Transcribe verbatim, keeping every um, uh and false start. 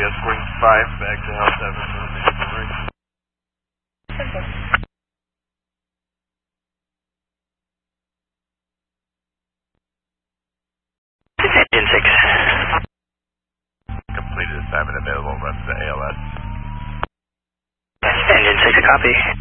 escorting five back to L seven for the delivery. Engine six. Completed assignment available, runs to A L S. Engine six, a copy.